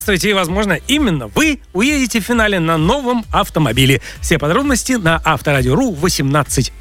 И, возможно, именно вы уедете в финале на новом автомобиле. Все подробности на Авторадио.ру 18+.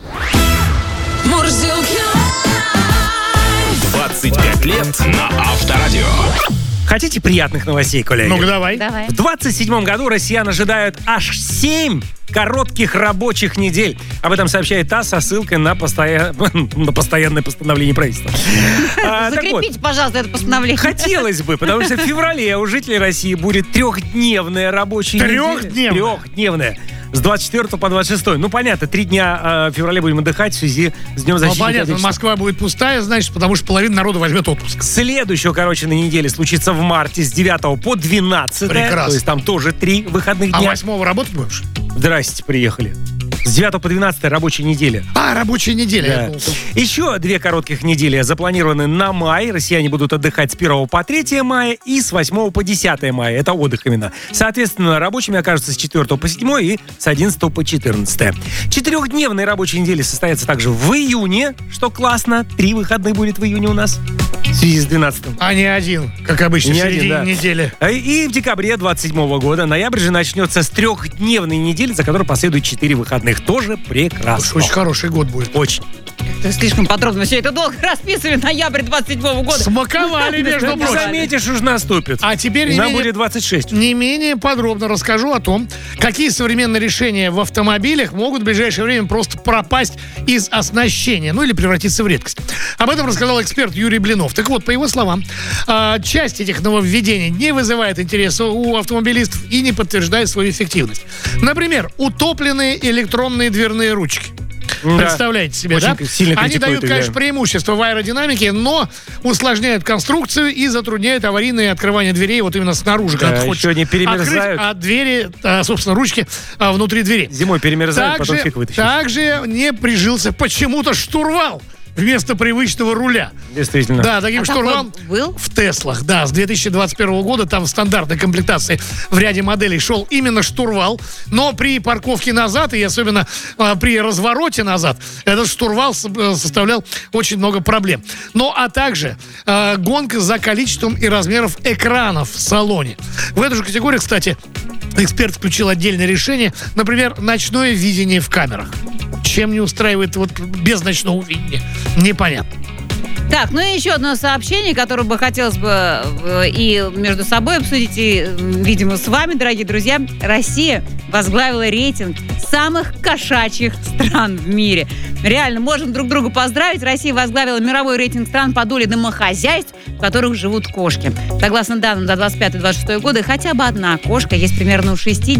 25 лет на Авторадио. Хотите приятных новостей, коллеги? Ну-ка, давай. В 27 году россиян ожидают аж 7 коротких рабочих недель. Об этом сообщает ТАСС со ссылкой на постоянное постановление правительства. Закрепите, пожалуйста, это постановление. Хотелось бы, потому что в феврале у жителей России будет трехдневная рабочая неделя. Трехдневная. С 24 по 26. Ну, понятно, 3 дня в феврале будем отдыхать в связи с Днем защиты. Ну, понятно, Москва будет пустая, значит, потому что половина народа возьмет отпуск. Следующая укороченная неделя случится в марте с 9 по 12. Прекрасно. То есть там тоже 3 выходных дня. А 8 работать будешь? Здрасте, приехали. С 9 по 12 рабочая неделя. Рабочая неделя. Да. Еще 2 коротких недели запланированы на май. Россияне будут отдыхать с 1 по 3 мая и с 8 по 10 мая. Это отдых именно. Соответственно, рабочими окажутся с 4 по 7 и с 11 по 14. 4-дневные рабочие недели состоятся также в июне, что классно. 3 выходных будет в июне у нас. В связи с 12-м. А не один, как обычно, Не в середине один, да. недели. И в декабре 27 года. Ноябрь же начнется с 3-дневной недели, за которой последует 4 выходных. Тоже прекрасно. Очень хороший год будет. Очень. Ты слишком подробно все это долго расписывали. Ноябрь 27 года. Смаковали, между Не прочим. заметишь, уж наступит. А теперь Нам будет 26. не менее подробно расскажу о том, какие современные решения в автомобилях могут в ближайшее время просто пропасть из оснащения, ну или превратиться в редкость. Об этом рассказал эксперт Юрий Блинов. Так вот, по его словам, часть этих нововведений не вызывает интереса у автомобилистов и не подтверждает свою эффективность. Например, утопленные электронные дверные ручки. Да. Представляете себе, Очень да? сильно Они критикуют дают, их, конечно, да. преимущество в аэродинамике, но усложняют конструкцию и затрудняют аварийное открывание дверей вот именно снаружи, когда Да, ты хочешь еще они перемерзают. открыть, а двери, собственно, ручки внутри двери. Зимой перемерзают, потом фиг вытащишь. Также не прижился почему-то штурвал вместо привычного руля. Действительно. Да, таким штурвалом был? в Теслах. Да, с 2021 года там в стандартной комплектации в ряде моделей шел именно штурвал. Но при парковке назад и особенно при развороте назад этот штурвал составлял очень много проблем. Ну, а также гонка за количеством и размеров экранов в салоне. В эту же категорию, кстати, эксперт включил отдельное решение, например, ночное видение в камерах. Чем не устраивает вот без ночного видения, непонятно. Так, ну и еще одно сообщение, которое бы хотелось бы и между собой обсудить, и, видимо, с вами, дорогие друзья. Россия возглавила рейтинг самых кошачьих стран в мире. Реально, можем друг друга поздравить. Россия возглавила мировой рейтинг стран по доле домохозяйств, в которых живут кошки. Согласно данным за 25-26 годы, хотя бы одна кошка есть примерно у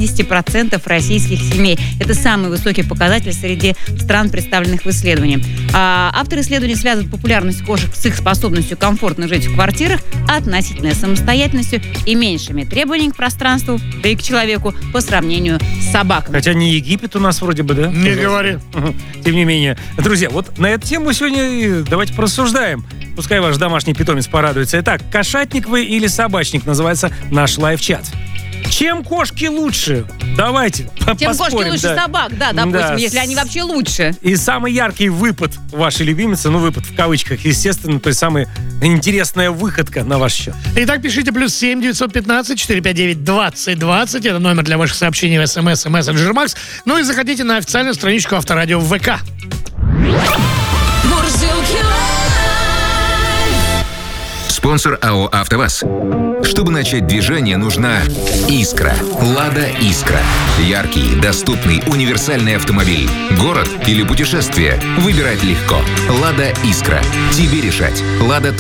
60% российских семей. Это самый высокий показатель среди стран, представленных в исследовании. Авторы исследования связывают популярность кошек с их способностью комфортно жить в квартирах, относительной самостоятельностью и меньшими требованиями к пространству, да и к человеку по сравнению с собаками. Хотя не Египет у нас вроде бы, да? Не говори. Тем не менее. Друзья, вот на эту тему сегодня давайте порассуждаем. Пускай ваш домашний питомец порадуется. Итак, кошатник вы или собачник, называется наш лайв-чат. Чем кошки лучше? Давайте Чем поспорим, кошки лучше да. собак, да, допустим, Да. если они вообще лучше. И самый яркий выпад вашей любимицы, ну, выпад в кавычках, естественно, то есть самая интересная выходка на ваш счет. Итак, пишите +7 915 459 2020. Это номер для ваших сообщений в СМС и мессенджер Макс. Ну и заходите на официальную страничку Авторадио в ВК. Спонсор АО «АвтоВАЗ». Чтобы начать движение, нужна «Искра». «Лада Искра». Яркий, доступный, универсальный автомобиль. Город или путешествие? Выбирать легко. «Лада Искра». Тебе решать. «Лада»